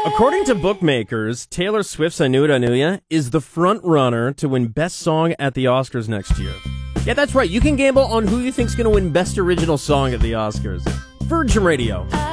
According to bookmakers, Taylor Swift's I Knew It, I Knew Ya is the front runner to win Best Song at the Oscars next year. Yeah, that's right. You can gamble on who you think's going to win Best Original Song at the Oscars. Virgin Radio.